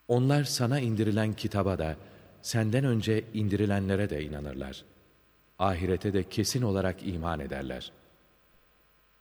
Onlar sana indirilen kitaba da, senden önce indirilenlere de inanırlar. Ahirete de kesin olarak iman ederler.